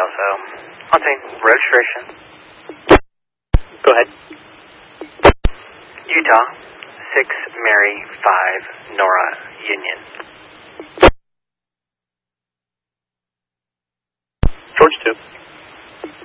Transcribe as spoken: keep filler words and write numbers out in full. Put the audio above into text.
Kelso. Hunting, registration. Go ahead. Utah, six Mary, five Nora, Union. George two.